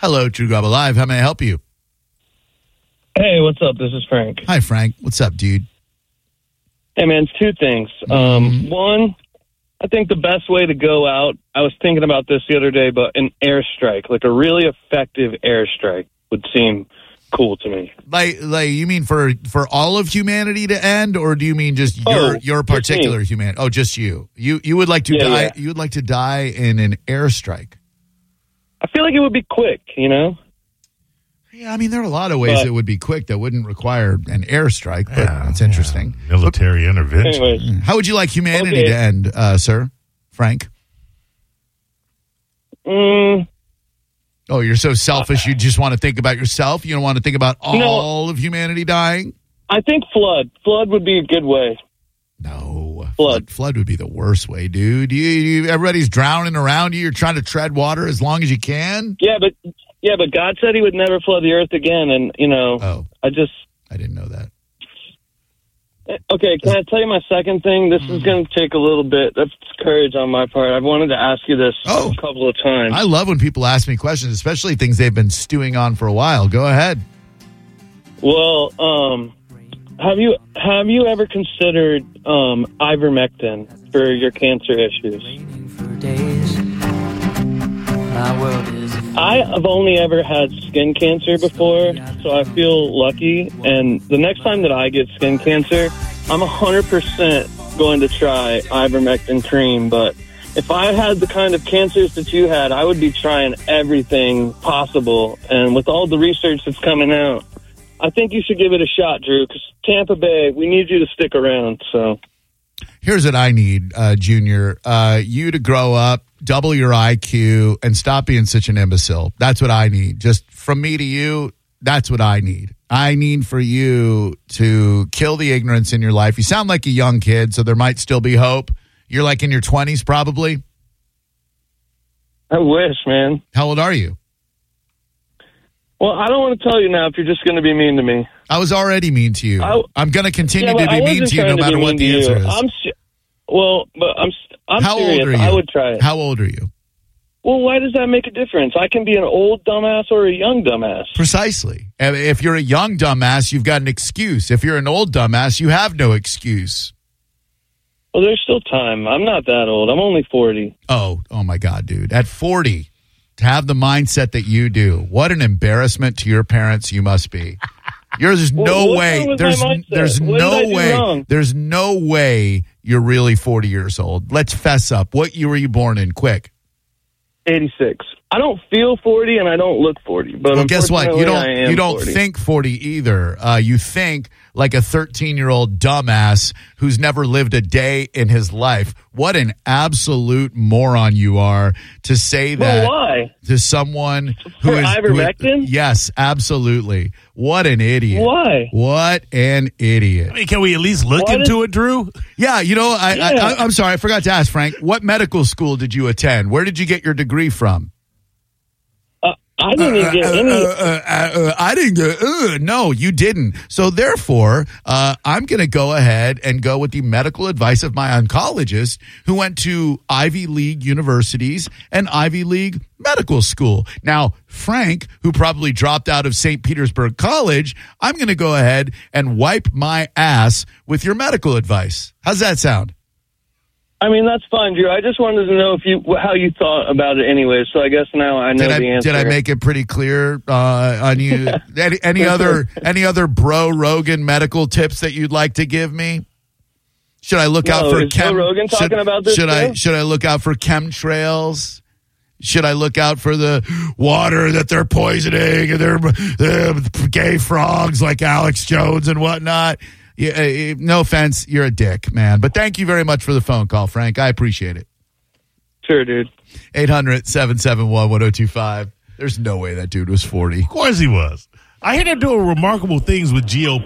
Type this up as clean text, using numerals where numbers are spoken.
Hello, True Gobble Live. How may I help you? Hey, what's up? This is Frank. Hi, Frank. What's up, dude? Hey, man, it's two things. One, I think the best way to go out, I was thinking about this the other day, but an airstrike, like a really effective airstrike would seem cool to me. Like you mean for all of humanity to end, or do you mean just your particular humanity? Oh, just you. You would like to die. Yeah. You would like to die in an airstrike. I feel like it would be quick, you know? Yeah, I mean, there are a lot of ways it would be quick that wouldn't require an airstrike, but that's interesting. Military intervention. Anyways. How would you like humanity to end, sir? Frank? Oh, you're so selfish. You just want to think about yourself? You don't want to think about all of humanity dying? I think flood. Flood would be a good way. No. Flood would be the worst way, dude. Everybody's drowning around you. You're trying to tread water as long as you can? Yeah, but God said he would never flood the earth again, and, you know, I didn't know that. Okay, can I tell you my second thing? This is going to take a little bit. That's courage on my part. I've wanted to ask you this a couple of times. I love when people ask me questions, especially things they've been stewing on for a while. Go ahead. Well, have you ever considered ivermectin for your cancer issues? I have only ever had skin cancer before, so I feel lucky. And the next time that I get skin cancer, I'm 100% going to try ivermectin cream. But if I had the kind of cancers that you had, I would be trying everything possible. And with all the research that's coming out, I think you should give it a shot, Drew, because Tampa Bay, we need you to stick around. So here's what I need, Junior. You to grow up, double your IQ, and stop being such an imbecile. That's what I need. Just from me to you, that's what I need. I need for you to kill the ignorance in your life. You sound like a young kid, so there might still be hope. You're like in your 20s, probably. I wish, man. How old are you? Well, I don't want to tell you now if you're just going to be mean to me. I was already mean to you. I'm going to continue to be mean to you no matter what the answer is. I'm How serious. old are you? I would try it. How old are you? Well, why does that make a difference? I can be an old dumbass or a young dumbass. Precisely. If you're a young dumbass, you've got an excuse. If you're an old dumbass, you have no excuse. Well, there's still time. I'm not that old. I'm only 40. Oh my God, dude. At 40, to have the mindset that you do, what an embarrassment to your parents you must be. There's no way you're really 40 years old. Let's fess up. What year were you born in? Quick. 86. I don't feel 40 and I don't look 40. But well, guess what? You don't 40. think 40 either. You think like a 13-year-old dumbass who's never lived a day in his life. What an absolute moron you are to say that why? To someone who is ivermectin? Yes, absolutely. What an idiot. Why? What an idiot. I mean, can we at least look into it, Drew? Yeah, I'm sorry, I forgot to ask, Frank. What medical school did you attend? Where did you get your degree from? I didn't get any. I didn't get. No, you didn't. So therefore, I'm going to go ahead and go with the medical advice of my oncologist, who went to Ivy League universities and Ivy League medical school. Now, Frank, who probably dropped out of St. Petersburg College, I'm going to go ahead and wipe my ass with your medical advice. How's that sound? I mean, that's fine, Drew. I just wanted to know how you thought about it anyway, so I guess now I know the answer. Did I make it pretty clear on you? Any other Bro Rogan medical tips that you'd like to give me? Should I look out for Joe Rogan talking about this? Should I look out for chemtrails? Should I look out for the water that they're poisoning and they're gay frogs like Alex Jones and whatnot? Yeah, no offense, you're a dick, man. But thank you very much for the phone call, Frank. I appreciate it. Sure, dude. 800-771-1025. There's no way that dude was 40. Of course he was. I heard him doing remarkable things with GOP.